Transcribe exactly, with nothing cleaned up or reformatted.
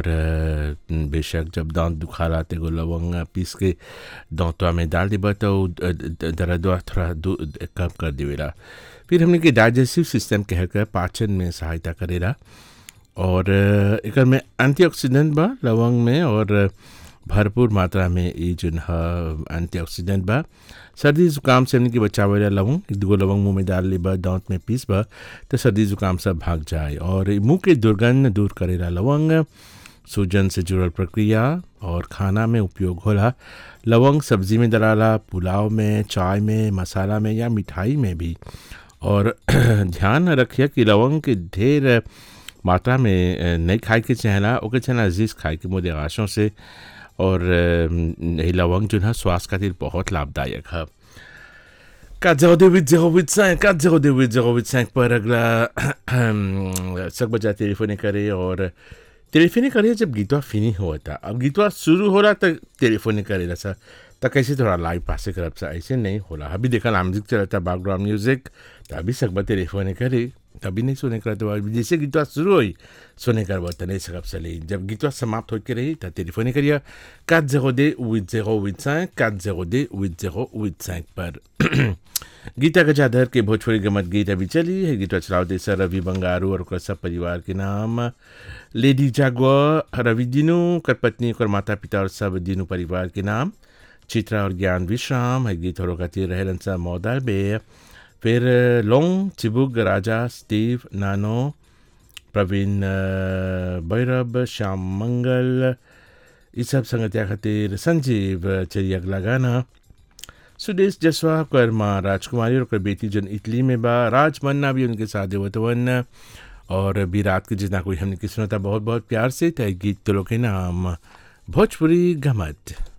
और अ, बेशक जब दांत दुखाला तो एगो लवंग पीस के दांतवा में डाल देबा तो उ द- द- दर्दवा थोड़ा दू- कम कर देवेला। फिर हमने के डाइजेस्टिव सिस्टम के हक पाचन में सहायता करेला और अ, एकर में एंटीऑक्सीडेंट बा लवंग में और अ, भरपूर मात्रा में ये जो एंटीऑक्सीडेंट बा। सर्दी जुकाम से हमने के बचावेला लवंग एक दूगो लवंग मुंह में डाल लेबा दांत में पीस बा तो सर्दी जुकाम सब भाग जाए। और इ मुंह के दुर्गंध दूर करेला लवंग। सूजन से जुड़ल प्रक्रिया और खाना में उपयोग होला। लवंग सब्जी में डलाला, पुलाव में, चाय में, मसाला में या मिठाई में भी। और ध्यान रखिए कि लवंग के ढेर मात्रा में अ, नहीं खाए के चाहेला, ओके चाहेला अजीज खाए के मुझे आशों से। और अ, ये लवंग जो है स्वास्थ्य खातिर बहुत लाभदायक है। quatre zéro deux huit zéro huit cinq quatre zéro deux huit zéro huit cinq पर अगला सब बजा टेलीफोन करे और टेलीफोन करे जब गीतवा फिनी हुआ था। अब गीतवा शुरू हो रहा तो टेलीफोन करेला सा तो कैसे थोड़ा लाइव पासे करब सा, ऐसे नहीं होला। अभी देखा ना म्यूजिक चलता बैकग्राउंड म्यूजिक तो अभी सकबा टेलीफोन करे तभी नहीं सुने कर तो जैसे गीतवा शुरू हुई सुने कर तो नहीं सकब सली। जब गीतवा समाप्त होकर रही तो टेलीफोन करिए quatre zéro deux huit zéro huit cinq quatre zéro deux huit zéro huit cinq पर। गीता का चादर के भोजपुरी गमत गीत अभी चली है। गीतवा चलाओ दे सर रवि बंगारू और ओकर सब परिवार के नाम लेडी जागवा रवि दिनू कर पत्नी और माता पिता और सब दिनू परिवार के नाम चित्रा और ज्ञान विश्राम है। गीत और खातिर रहलन सा मौदाल बे। फिर लोंग चिबुक राजा स्टीव नानो प्रवीण अ, भैरव श्याम मंगल ये सब संगतिया खातिर संजीव चलिए अगला गाना सुदेश जसवा कर माँ राजकुमारी और कर बेटी जन इटली में बा राज मन्ना भी उनके साथ देवतवन। और भी रात के जितना कोई हमने की सुना था बहुत बहुत प्यार से तय गीत तो लोग के नाम भोजपुरी गमत।